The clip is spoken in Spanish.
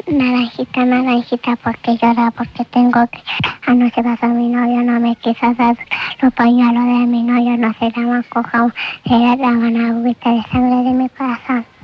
naranjita, naranjita, porque llora, porque tengo que llorar. Anoche pasó mi novio, no me quiso dar los pañuelos de mi novio, no se llaman cojamos, se llaman agüita de sangre de mi corazón.